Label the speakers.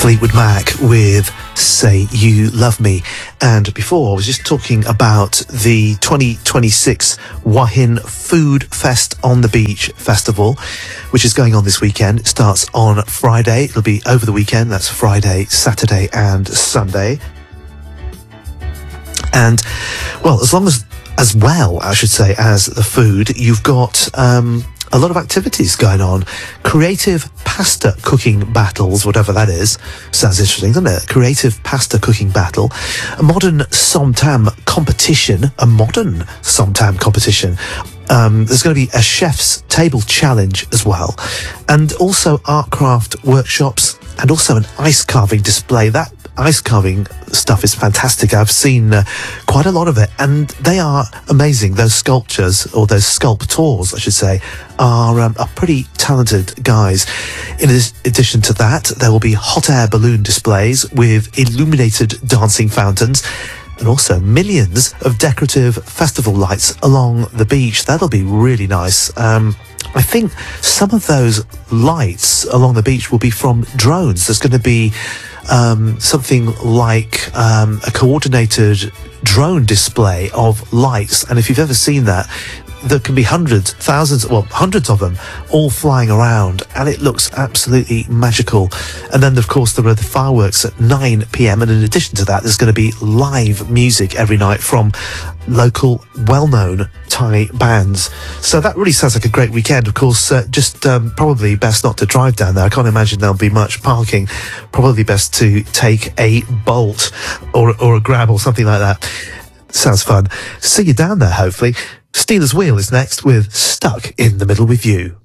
Speaker 1: Fleetwood Mac with Say You Love Me. And before, I was just talking about the 2026 Wahin Food Fest on the Beach Festival, which is going on this weekend. It starts on Friday. It'll be over the weekend. That's Friday, Saturday and Sunday. And, well, as well, I should say, as the food, you've got a lot of activities going on. Creative pasta cooking battles, whatever that is. Sounds interesting, doesn't it? Creative pasta cooking battle. A modern somtam competition. There's going to be a chef's table challenge as well. And also art craft workshops and also an ice carving display. That ice carving stuff is fantastic. I've seen quite a lot of it, and they are amazing. Those sculptures, or those sculptors, I should say, are pretty talented guys. In addition to that, there will be hot air balloon displays with illuminated dancing fountains, and also millions of decorative festival lights along the beach. That'll be really nice. I think some of those lights along the beach will be from drones. There's going to be something like a coordinated drone display of lights, and if you've ever seen that, there can be hundreds of them all flying around, and it looks absolutely magical. And then of course there are the fireworks at 9 p.m, and in addition to that, there's going to be live music every night from local well-known Thai bands. So that really sounds like a great weekend. Of course, probably best not to drive down there. I can't imagine there'll be much parking. Probably best to take a Bolt or a Grab or something like that. Sounds fun. See you down there, hopefully. Stealers Wheel is next with Stuck in the Middle with You.